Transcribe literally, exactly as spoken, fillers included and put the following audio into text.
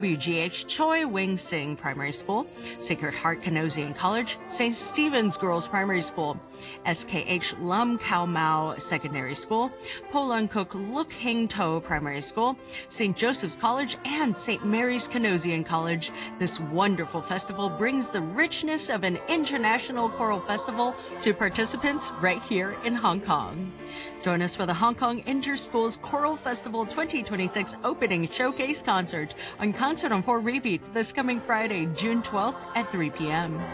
W G H Choi Wing Sing Primary School, Sacred Heart Canosian College, Saint Stephen's Girls Primary School, S K H Lam Khao Mau Secondary School, Polan Cook Luk Hing To Primary School, Saint Joseph's College, and Saint Mary's Canosian College. This wonderful festival brings the richness of an international choral festival to participants right here in Hong Kong. Join us for the Hong Kong Inter-Schools Choral Festival twenty twenty-six opening showcase concert on Concert on four repeat this coming Friday, June twelfth at three p m